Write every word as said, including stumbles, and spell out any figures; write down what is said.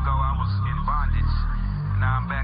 ago I was in bondage. Now I'm back.